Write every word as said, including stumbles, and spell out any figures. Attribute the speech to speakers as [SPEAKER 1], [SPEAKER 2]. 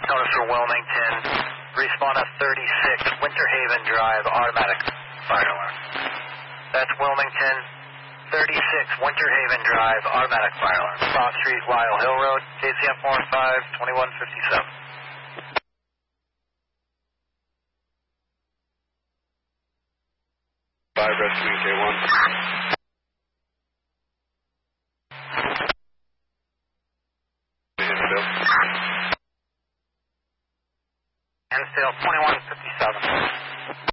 [SPEAKER 1] Notice for Wilmington. Respawn at thirty-six Winter Haven Drive, automatic fire alarm. That's Wilmington. thirty-six Winter Haven Drive, automatic fire alarm. Cross Street, Lyle Hill Road, K C M four five, twenty-one fifty-seven.
[SPEAKER 2] five, rescue K one.
[SPEAKER 1] Enfield, twenty-one fifty-seven.